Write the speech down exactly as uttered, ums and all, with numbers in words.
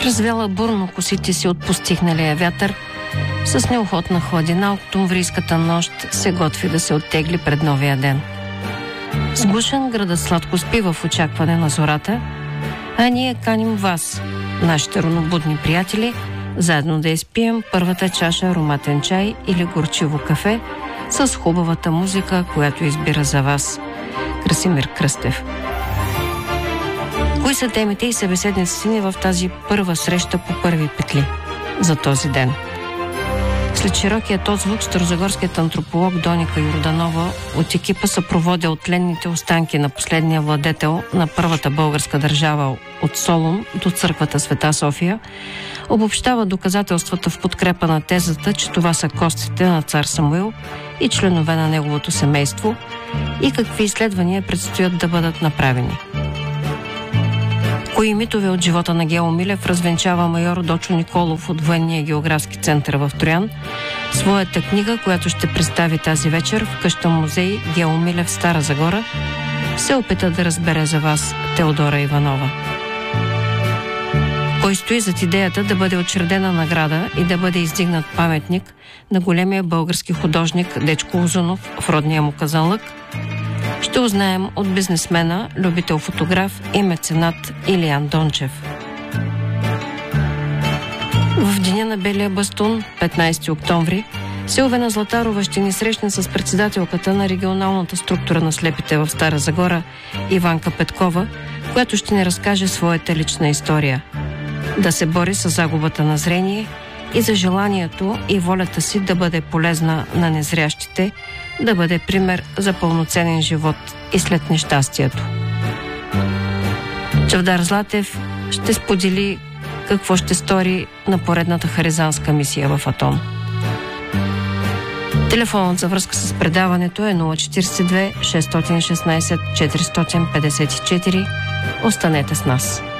развяла бурно косите си от постихналия вятър, с неохотна хладина октомврийската нощ се готви да се оттегли пред новия ден. Сгушен градът сладко спи в очакване на зората, а ние каним вас, нашите ранобудни приятели, заедно да изпием първата чаша ароматен чай или горчиво кафе с хубавата музика, която избира за вас Красимир Кръстев. Кои са темите и събеседниците ни в тази първа среща по първи петли за този ден? След широкият отзвук, старозагорският антрополог Доника Йорданова от екипа съпроводя от тленните останки на последния владетел на първата българска държава от Солун до църквата Света София, обобщава доказателствата в подкрепа на тезата, че това са костите на цар Самуил и членове на неговото семейство и какви изследвания предстоят да бъдат направени. Кои митове от живота на Гео Милев развенчава майор Дочо Николов от Военния географски център в Троян, своята книга, която ще представи тази вечер в къща музей Гео Милев, Стара Загора, се опита да разбере за вас Теодора Иванова. Кой стои зад идеята да бъде учредена награда и да бъде издигнат паметник на големия български художник Дечко Узунов в родния му Казанлък, ще узнаем от бизнесмена, любител фотограф и меценат Илиян Дончев. В деня на Белия бастун, петнайсети октомври, Силвена Златарова ще ни срещне с председателката на регионалната структура на слепите в Стара Загора Иванка Петкова, която ще ни разкаже своята лична история. Да се бори с загубата на зрение и за желанието и волята си да бъде полезна на незрящите, да бъде пример за пълноценен живот и след нещастието. Чавдар Златев ще сподели какво ще стори на поредната харизанска мисия в Атон. Телефонът за връзка с предаването е нула четирийсет и две шестстотин и шестнайсет четиристотин петдесет и четири. Останете с нас.